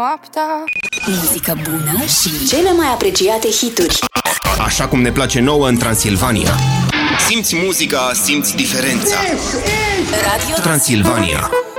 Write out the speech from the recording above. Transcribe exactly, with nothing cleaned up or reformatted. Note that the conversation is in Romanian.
Noaptea. Muzică bună și cele mai apreciate hituri. Așa cum ne place nouă în Transilvania. Simți muzica, simți diferența. Radio Transilvania.